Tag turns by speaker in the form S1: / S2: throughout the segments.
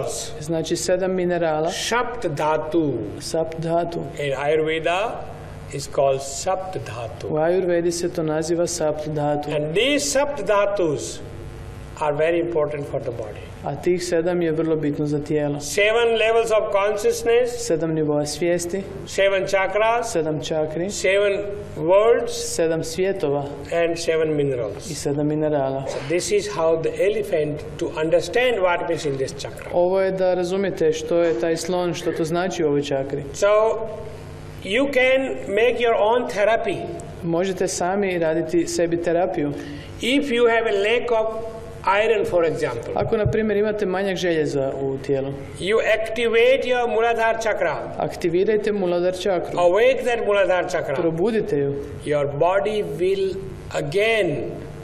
S1: minerals.
S2: Znači 7 minerala.
S1: Sapt dhatu.
S2: Sapt dhatu.
S1: In Ayurveda is called Sapt dhatu.
S2: U Ayurvedi se to naziva Sapt dhatu.
S1: And these Sapt dhatus are very important for the body.
S2: A tih 7 je vrlo bitno za tijelo.
S1: 7 levels of consciousness.
S2: 7 nivoa svijesti.
S1: 7 chakras.
S2: 7 čakri.
S1: 7 worlds.
S2: 7 svjetova.
S1: And 7 minerals.
S2: I 7 minerala.
S1: So this is how the elephant to understand what is in this chakra.
S2: Ovo je da razumijete što je taj slon, što to znači u ovoj čakri.
S1: So you can make your own therapy.
S2: Možete sami raditi sebi terapiju.
S1: If you have a lack of iron, for example,
S2: ako na primjer imate manjak željeza u tijelu,
S1: you activate your Muladhara chakra.
S2: Aktivirajte Muladhara čakru.
S1: Awake that Muladhara chakra.
S2: Probudite ju.
S1: Your body will again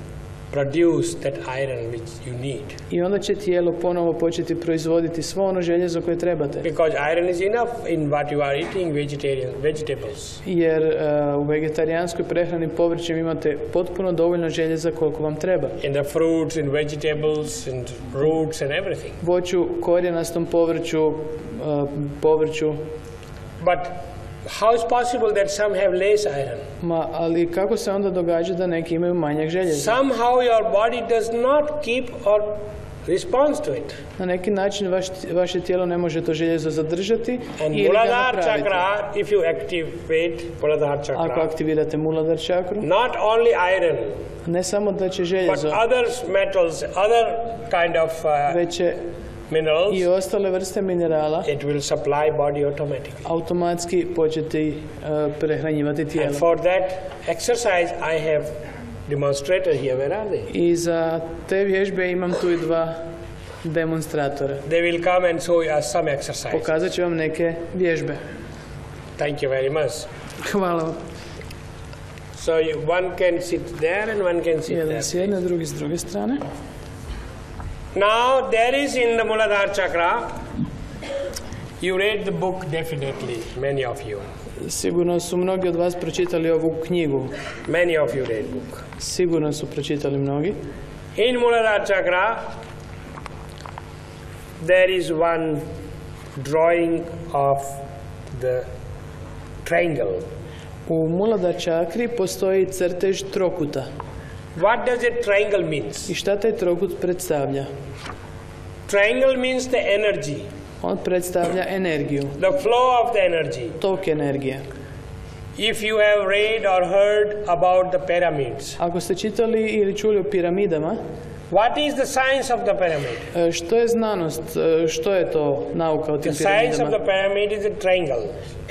S1: produce that iron which you need. I
S2: onda će tijelo ponovo početi proizvoditi svo ono željezo koje trebate.
S1: Because iron is enough in what you are eating, vegetables.
S2: Jer u vegetarijanskoj prehrani povrćem imate potpuno dovoljno željeza koliko vam treba.
S1: In the fruits, in vegetables, in roots and everything.
S2: Voću, korijenastom povrću, povrću.
S1: But how is possible that some have less iron?
S2: Ali kako se onda događa da neki imaju manjak željeza?
S1: Somehow your body does not keep or responds to it.
S2: Na neki način vaše tijelo ne može to željezo zadržati ili ga
S1: Muladhara chakra, if you activate Muladhara chakra,
S2: ako aktivirate Muladhara čakru,
S1: not only iron,
S2: ne samo da će željezo,
S1: but other metals, other kind of
S2: već
S1: minerals,
S2: i ostale vrste minerala,
S1: it will supply body automatically.
S2: Automatski početi prehranjivati tijelo.
S1: And for that exercise I have demonstrator here. Where are they?
S2: I za te vježbe imam tu i 2 demonstratora.
S1: They will come and show us some exercise.
S2: Pokazat ću vam neke vježbe.
S1: Thank you very much.
S2: Hvala vam.
S1: So one can sit there and one can sit there.
S2: Jedan s jedne, drugi s druge strane.
S1: Now there is in the Muladhara chakra, you read the book definitely, many of you.
S2: Sigurno su mnogi od vas pročitali ovu knjigu.
S1: Many of you read book.
S2: Sigurno su pročitali mnogi.
S1: In Muladhara chakra, there is one drawing of the triangle.
S2: U Muladhara čakri postoji crtež trokuta.
S1: What does a triangle means?
S2: I šta taj trokut predstavlja?
S1: Triangle means the energy.
S2: On predstavlja energiju.
S1: The flow of the energy.
S2: Tok energije.
S1: If you have read or heard about the pyramids.
S2: Ako ste čitali ili čuli o piramidama,
S1: what is the science of the pyramid?
S2: Što je znanost, što je to nauka o tim piramidama?
S1: The science of the pyramid is a triangle.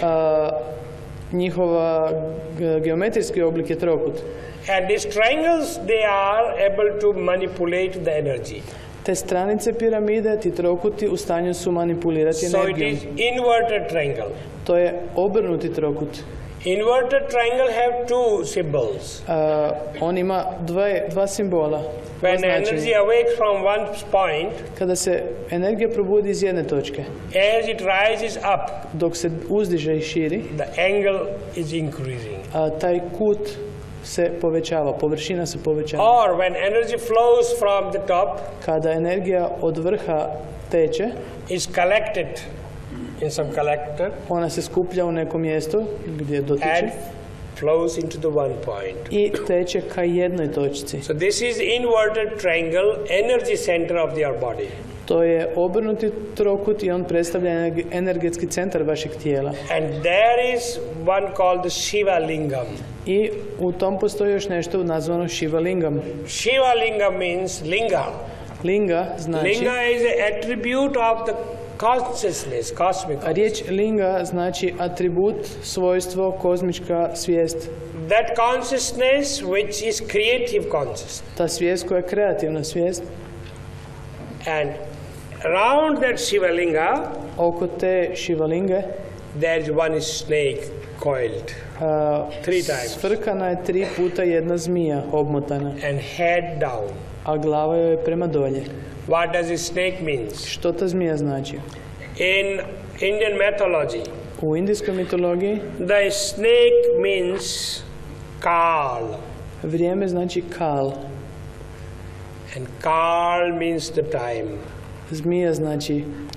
S2: Njihova geometrijski oblik je trokut.
S1: And these triangles, they are able to manipulate the energy.
S2: Te stranice piramide, ti trokuti u stanju su manipulirati energijom.
S1: So it is inverted triangle.
S2: To je obrnuti trokut.
S1: Inverted triangle have two symbols.
S2: On ima dva simbola.
S1: When energy awakes from one point,
S2: kada se energija probudi iz jedne točke,
S1: as it rises up,
S2: dok se uzdiže i širi,
S1: the angle is increasing.
S2: Taj kut se povećava, površina se povećava.
S1: Or when energy flows from the top,
S2: kada energija od vrha teče,
S1: is collected in some collector,
S2: ona se skuplja u nekom mjestu gdje dotiče,
S1: and flows into the one point.
S2: I teče ka jednoj točci.
S1: So this is inverted triangle, energy center of your body.
S2: To je obrnuti trokut i on predstavlja energetski centar vašeg tijela.
S1: And there is one called the Shiva Lingam.
S2: I u tom postoji još nešto nazvano Shiva Lingam.
S1: Shiva Lingam means linga.
S2: Linga znači...
S1: Linga is an attribute of the consciousness, cosmic.
S2: Riječ linga znači atribut, svojstvo, kozmička svijest.
S1: That consciousness which is creative consciousness.
S2: Ta svijest koja je kreativna svijest.
S1: And around that Shiva Linga,
S2: oko te Shiva Linge,
S1: there is one snake coiled 3 times.
S2: Svrkana je 3 puta jedna zmija obmotana.
S1: And head down.
S2: A glava joj je prema dolje.
S1: What does a snake means?
S2: Što ta zmija znači?
S1: In Indian mythology,
S2: u indijskoj mitologiji,
S1: the snake means Kal.
S2: Vrijeme znači Kal.
S1: And Kal means the time.
S2: Zmija znači